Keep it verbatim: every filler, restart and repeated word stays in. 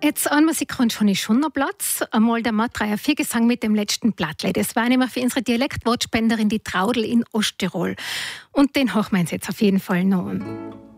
Jetzt an Musik kommt schon schon noch Platz. Einmal der Mattreier Viergesang mit dem letzten Blattle. Das war nämlich für unsere Dialektwortspenderin die Traudel in Osttirol. Und den hören wir uns jetzt auf jeden Fall noch an.